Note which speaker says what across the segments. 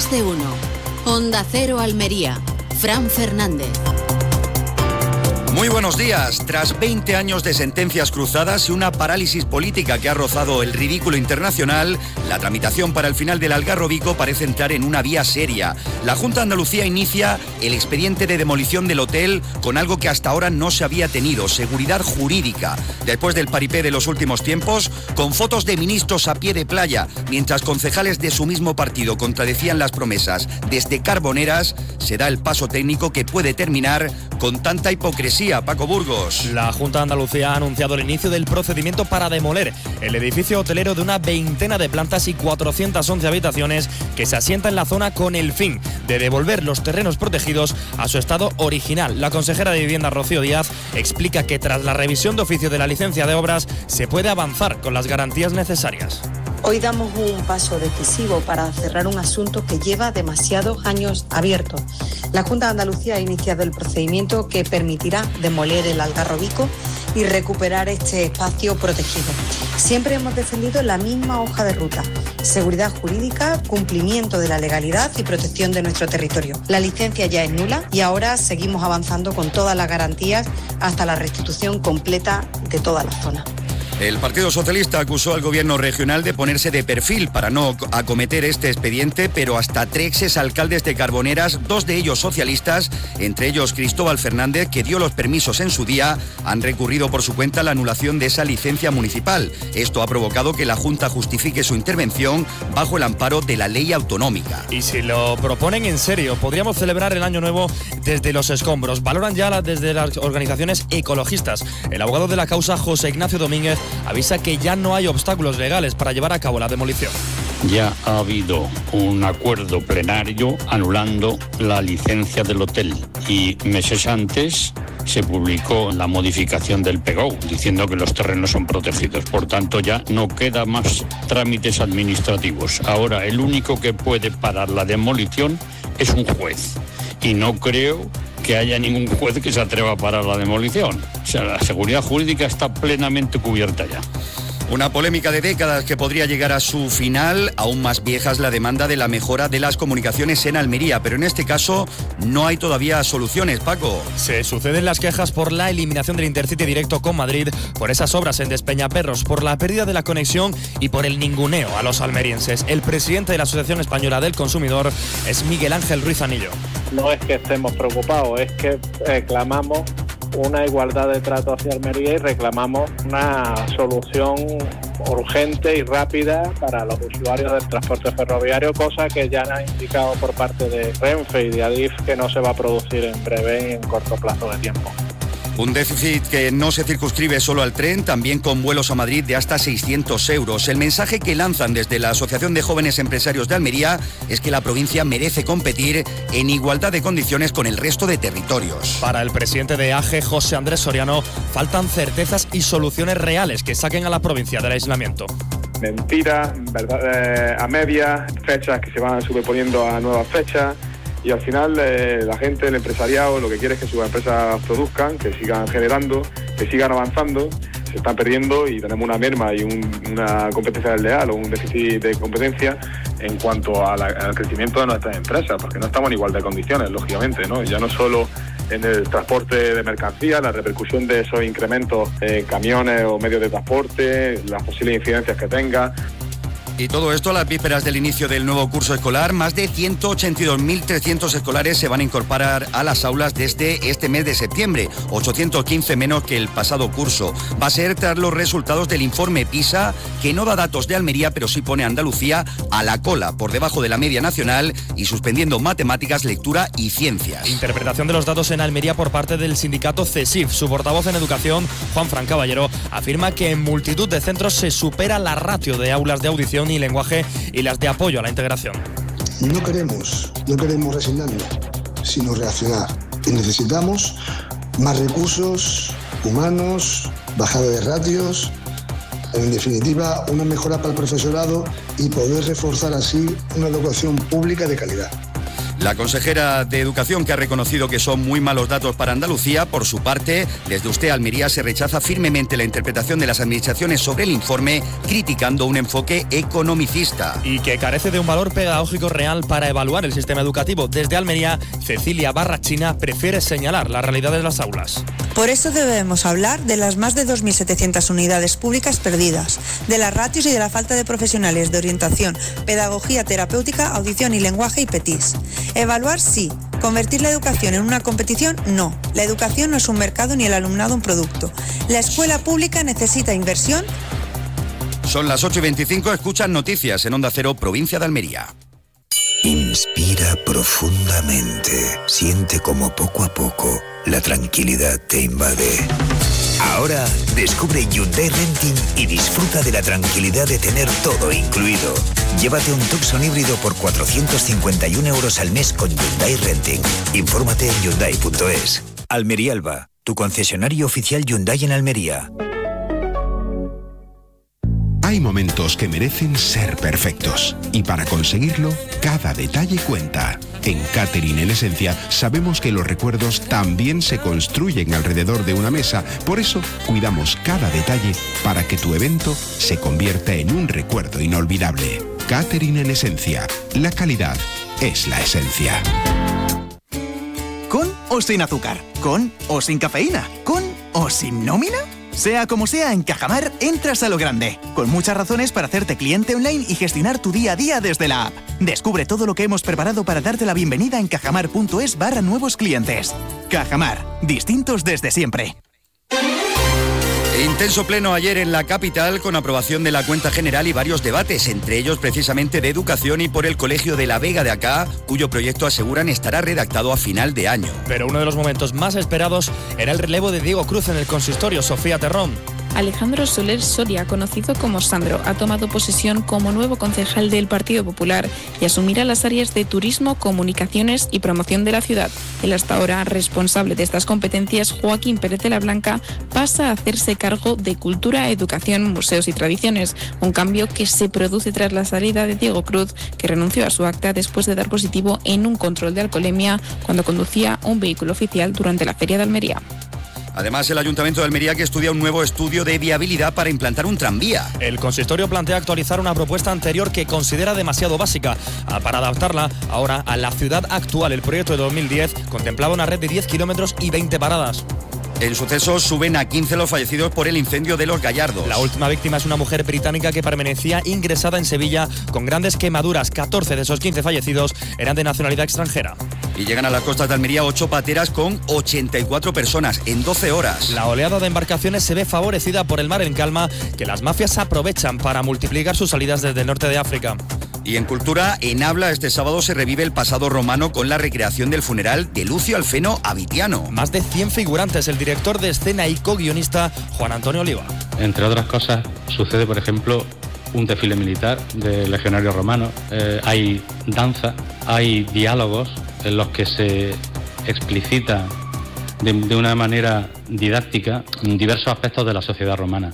Speaker 1: Más de uno. Onda Cero Almería. Fran Fernández.
Speaker 2: Muy buenos días. Tras 20 años de sentencias cruzadas y una parálisis política que ha rozado el ridículo internacional, la tramitación para el final del Algarrobico parece entrar en una vía seria. La Junta de Andalucía inicia el expediente de demolición del hotel con algo que hasta ahora no se había tenido: seguridad jurídica. Después del paripé de los últimos tiempos, con fotos de ministros a pie de playa, mientras concejales de su mismo partido contradecían las promesas desde Carboneras, se da el paso técnico que puede terminar con tanta hipocresía. Paco Burgos.
Speaker 3: La Junta de Andalucía ha anunciado el inicio del procedimiento para demoler el edificio hotelero de una veintena de plantas y 411 habitaciones que se asienta en la zona con el fin de devolver los terrenos protegidos a su estado original. La consejera de Vivienda, Rocío Díaz, explica que tras la revisión de oficio de la licencia de obras se puede avanzar con las garantías necesarias.
Speaker 4: Hoy damos un paso decisivo para cerrar un asunto que lleva demasiados años abierto. La Junta de Andalucía ha iniciado el procedimiento que permitirá demoler el Algarrobico y recuperar este espacio protegido. Siempre hemos defendido la misma hoja de ruta: seguridad jurídica, cumplimiento de la legalidad y protección de nuestro territorio. La licencia ya es nula y ahora seguimos avanzando con todas las garantías hasta la restitución completa de toda la zona.
Speaker 2: El Partido Socialista acusó al gobierno regional de ponerse de perfil para no acometer este expediente, pero hasta 3 exalcaldes de Carboneras, 2 de ellos socialistas, entre ellos Cristóbal Fernández, que dio los permisos en su día, han recurrido por su cuenta a la anulación de esa licencia municipal. Esto ha provocado que la Junta justifique su intervención bajo el amparo de la ley autonómica.
Speaker 3: Y si lo proponen en serio, podríamos celebrar el año nuevo desde los escombros. Valoran ya desde las organizaciones ecologistas. El abogado de la causa, José Ignacio Domínguez, avisa que ya no hay obstáculos legales para llevar a cabo la demolición.
Speaker 5: Ya ha habido un acuerdo plenario anulando la licencia del hotel y meses antes se publicó la modificación del PGO diciendo que los terrenos son protegidos. Por tanto, ya no queda más trámites administrativos. Ahora el único que puede parar la demolición es un juez y no creo que haya ningún juez que se atreva a parar la demolición. O sea, la seguridad jurídica está plenamente cubierta ya.
Speaker 2: Una polémica de décadas que podría llegar a su final. Aún más vieja es la demanda de la mejora de las comunicaciones en Almería, pero en este caso no hay todavía soluciones, Paco.
Speaker 3: Se suceden las quejas por la eliminación del Intercity directo con Madrid, por esas obras en Despeñaperros, por la pérdida de la conexión y por el ninguneo a los almerienses. El presidente de la Asociación Española del Consumidor es Miguel Ángel Ruiz Anillo.
Speaker 6: No es que estemos preocupados, es que reclamamos una igualdad de trato hacia Almería y reclamamos una solución urgente y rápida para los usuarios del transporte ferroviario, cosa que ya han indicado por parte de Renfe y de Adif que no se va a producir en breve y en corto plazo de tiempo.
Speaker 2: Un déficit que no se circunscribe solo al tren, también con vuelos a Madrid de hasta 600 euros. El mensaje que lanzan desde la Asociación de Jóvenes Empresarios de Almería es que la provincia merece competir en igualdad de condiciones con el resto de territorios.
Speaker 3: Para el presidente de AGE, José Andrés Soriano, faltan certezas y soluciones reales que saquen a la provincia del aislamiento.
Speaker 7: Mentiras, a media, fechas que se van superponiendo a nuevas fechas. Y al final la gente, el empresariado, lo que quiere es que sus empresas produzcan, que sigan generando, que sigan avanzando. Se están perdiendo y tenemos una merma y una competencia desleal o un déficit de competencia en cuanto al crecimiento de nuestras empresas, porque no estamos en igualdad de condiciones, lógicamente, ¿no? Ya no solo en el transporte de mercancías, la repercusión de esos incrementos, camiones o medios de transporte, las posibles incidencias que tenga.
Speaker 2: Y todo esto a las vísperas del inicio del nuevo curso escolar. Más de 182.300 escolares se van a incorporar a las aulas desde este mes de septiembre, 815 menos que el pasado curso. Va a ser tras los resultados del informe PISA, que no da datos de Almería, pero sí pone a Andalucía a la cola, por debajo de la media nacional y suspendiendo matemáticas, lectura y ciencias.
Speaker 3: Interpretación de los datos en Almería por parte del sindicato CESIF. Su portavoz en educación, Juan Fran Caballero, afirma que en multitud de centros se supera la ratio de aulas de audición y lenguaje y las de apoyo a la integración.
Speaker 8: No queremos resignarnos, sino reaccionar. Y necesitamos más recursos humanos, bajada de ratios, en definitiva una mejora para el profesorado y poder reforzar así una educación pública de calidad.
Speaker 2: La consejera de Educación, que ha reconocido que son muy malos datos para Andalucía, por su parte, desde USTEA Almería se rechaza firmemente la interpretación de las administraciones sobre el informe, criticando un enfoque economicista.
Speaker 3: Y que carece de un valor pedagógico real para evaluar el sistema educativo. Desde Almería, Cecilia Barrachina prefiere señalar la realidad de las aulas.
Speaker 9: Por eso debemos hablar de las más de 2.700 unidades públicas perdidas, de las ratios y de la falta de profesionales de orientación, pedagogía terapéutica, audición y lenguaje y PETIS. Evaluar sí, convertir la educación en una competición no. La educación no es un mercado ni el alumnado un producto. La escuela pública necesita inversión.
Speaker 2: Son las 8:25, escuchan noticias en Onda Cero, provincia de Almería.
Speaker 10: Inspira profundamente. Siente como poco a poco la tranquilidad te invade. Ahora descubre Hyundai Renting y disfruta de la tranquilidad de tener todo incluido. Llévate un Tucson híbrido por 451 € al mes con Hyundai Renting. Infórmate en Hyundai.es. Almería Alba, tu concesionario oficial Hyundai en Almería.
Speaker 11: Hay momentos que merecen ser perfectos y para conseguirlo, cada detalle cuenta. En Catering en Esencia sabemos que los recuerdos también se construyen alrededor de una mesa, por eso cuidamos cada detalle para que tu evento se convierta en un recuerdo inolvidable. Catering en Esencia, la calidad es la esencia.
Speaker 12: ¿Con o sin azúcar? ¿Con o sin cafeína? ¿Con o sin nómina? Sea como sea, en Cajamar entras a lo grande, con muchas razones para hacerte cliente online y gestionar tu día a día desde la app. Descubre todo lo que hemos preparado para darte la bienvenida en cajamar.es/nuevos clientes. Cajamar, distintos desde siempre.
Speaker 2: Intenso pleno ayer en la capital con aprobación de la cuenta general y varios debates, entre ellos precisamente de educación y por el Colegio de la Vega de Acá, cuyo proyecto aseguran estará redactado a final de año.
Speaker 3: Pero uno de los momentos más esperados era el relevo de Diego Cruz en el consistorio. Sofía Terrón.
Speaker 13: Alejandro Soler Soria, conocido como Sandro, ha tomado posesión como nuevo concejal del Partido Popular y asumirá las áreas de turismo, comunicaciones y promoción de la ciudad. El hasta ahora responsable de estas competencias, Joaquín Pérez de la Blanca, pasa a hacerse cargo de cultura, educación, museos y tradiciones, un cambio que se produce tras la salida de Diego Cruz, que renunció a su acta después de dar positivo en un control de alcoholemia cuando conducía un vehículo oficial durante la Feria de Almería.
Speaker 2: Además, el Ayuntamiento de Almería que estudia un nuevo estudio de viabilidad para implantar un tranvía.
Speaker 3: El consistorio plantea actualizar una propuesta anterior que considera demasiado básica para adaptarla ahora a la ciudad actual. El proyecto de 2010 contemplaba una red de 10 kilómetros y 20 paradas.
Speaker 2: En sucesos suben a 15 los fallecidos por el incendio de Los Gallardos.
Speaker 3: La última víctima es una mujer británica que permanecía ingresada en Sevilla con grandes quemaduras. 14 de esos 15 fallecidos eran de nacionalidad extranjera.
Speaker 2: Y llegan a las costas de Almería 8 pateras con 84 personas en 12 horas.
Speaker 3: La oleada de embarcaciones se ve favorecida por el mar en calma, que las mafias aprovechan para multiplicar sus salidas desde el norte de África.
Speaker 2: Y en cultura, en Habla, este sábado se revive el pasado romano con la recreación del funeral de Lucio Alfeno a Vitiano.
Speaker 3: Más de 100 figurantes, el director de escena y co-guionista Juan Antonio Oliva.
Speaker 14: Entre otras cosas, sucede, por ejemplo, un desfile militar de legionarios romanos, hay danza, hay diálogos en los que se explicita de una manera didáctica diversos aspectos de la sociedad romana.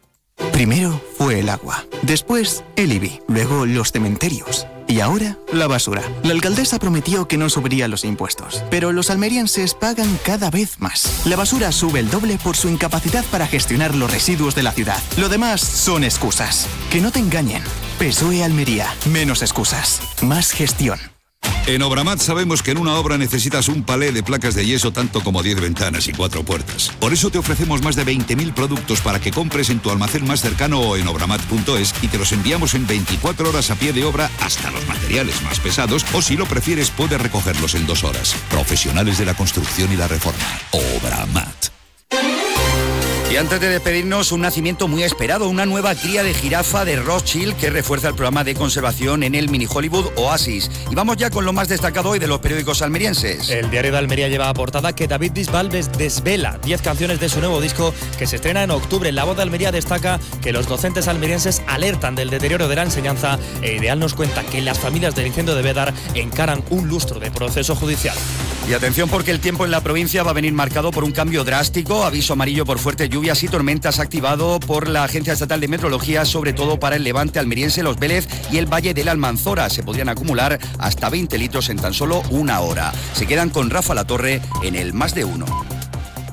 Speaker 12: Primero fue el agua, después el IBI, luego los cementerios y ahora la basura. La alcaldesa prometió que no subiría los impuestos, pero los almerienses pagan cada vez más. La basura sube el doble por su incapacidad para gestionar los residuos de la ciudad. Lo demás son excusas. Que no te engañen. PSOE Almería, menos excusas, más gestión.
Speaker 15: En Obramat sabemos que en una obra necesitas un palé de placas de yeso tanto como 10 ventanas y 4 puertas. Por eso te ofrecemos más de 20.000 productos para que compres en tu almacén más cercano o en obramat.es y te los enviamos en 24 horas a pie de obra hasta los materiales más pesados, o si lo prefieres puedes recogerlos en 2 horas. Profesionales de la construcción y la reforma. Obramat.
Speaker 2: Y antes de despedirnos, un nacimiento muy esperado, una nueva cría de jirafa de Rothschild que refuerza el programa de conservación en el mini Hollywood Oasis. Y vamos ya con lo más destacado hoy de los periódicos almerienses.
Speaker 3: El diario de Almería lleva a portada que David Bisbal desvela 10 canciones de su nuevo disco que se estrena en octubre. La Voz de Almería destaca que los docentes almerienses alertan del deterioro de la enseñanza e Ideal nos cuenta que las familias del incendio de Bédar encaran un lustro de proceso judicial.
Speaker 2: Y atención porque el tiempo en la provincia va a venir marcado por un cambio drástico. Aviso amarillo por fuertes lluvias y tormentas activado por la Agencia Estatal de Meteorología, sobre todo para el levante almeriense, Los Vélez y el Valle de la Almanzora. Se podrían acumular hasta 20 litros en tan solo una hora. Se quedan con Rafa La Torre en el Más de Uno.